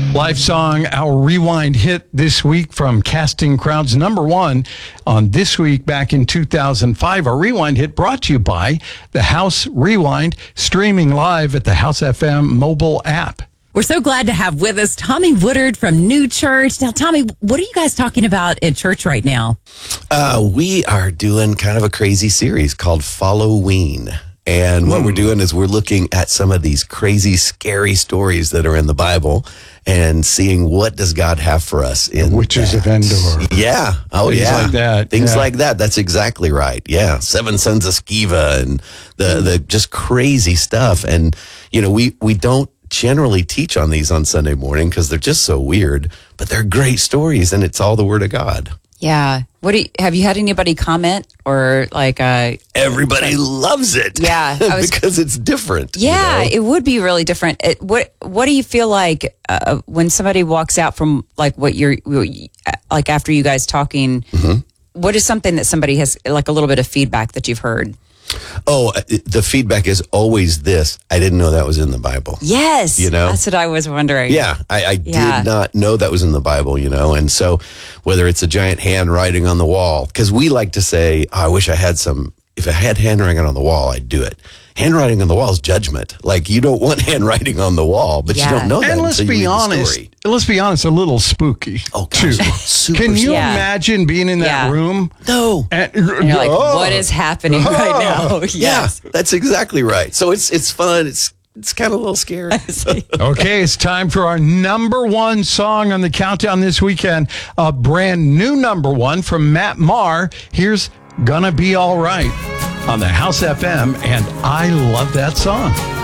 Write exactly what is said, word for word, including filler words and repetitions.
Live song, our rewind hit this week from Casting Crowds, number one on This Week back in two thousand five. Our rewind hit brought to you by the House Rewind, streaming live at the House F M mobile app. We're so glad to have with us Tommy Woodard from New Church. Now, Tommy, what are you guys talking about at church right now? Uh, we are doing kind of a crazy series called Followween. And what mm. we're doing is we're looking at some of these crazy, scary stories that are in the Bible and seeing what does God have for us in Witches of Endor. Yeah. Oh, Things yeah. like that. Things yeah. like that. That's exactly right. Yeah. Seven Sons of Sceva and the, the just crazy stuff. And, you know, we, we don't generally teach on these on Sunday morning because they're just so weird, but they're great stories and it's all the Word of God. Yeah. What do you, have you had anybody comment or like uh everybody loves it? Yeah, I was, because it's different. Yeah, you know? It would be really different. It, what What do you feel like uh, when somebody walks out from like what you're like after you guys talking? Mm-hmm. What is something that somebody has like a little bit of feedback that you've heard? Oh, the feedback is always this. I didn't know that was in the Bible. Yes. You know? That's what I was wondering. Yeah. I, I yeah. did not know that was in the Bible, you know? And so whether it's a giant handwriting on the wall, because we like to say, oh, I wish I had some, if I had handwriting on the wall, I'd do it. Handwriting on the wall is judgment. Like you don't want handwriting on the wall, but yeah. you don't know that and let's until be you read honest, the story. Let's be honest, a little spooky. Oh, too. gosh. Super Can you yeah. imagine being in that yeah. room? No. And, and you're like, oh, what is happening oh, right now? Yes. Yeah, that's exactly right. So it's it's fun. It's it's kind of a little scary. Okay, it's time for our number one song on the countdown this weekend. A brand new number one from Matt Maher. Here's Gonna Be All Right on the House F M, and I love that song.